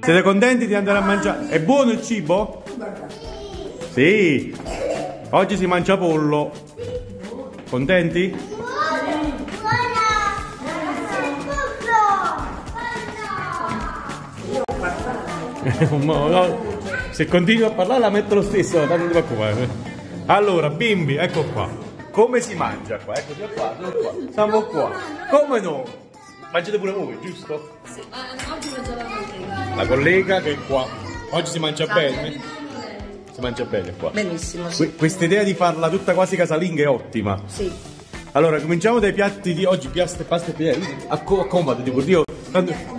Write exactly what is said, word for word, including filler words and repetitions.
Siete contenti di andare a mangiare? È buono il cibo? Sì. Oggi si mangia pollo. Contenti? Se continui a parlare la metto lo stesso, tanto non ti preoccupare. Allora, bimbi, ecco qua. Come si mangia qua? Eccoci qua, qua. Siamo qua. Come no? Mangiate pure voi, giusto? Sì, ma oggi mangia la collega. La collega che è qua. Oggi si mangia bene? Si mangia bene qua. Benissimo, sì. Que questa idea di farla tutta quasi casalinga è ottima. Sì. Allora, cominciamo dai piatti di oggi, pasta e pasta e piatti. Accomodati, por Dio. Tanto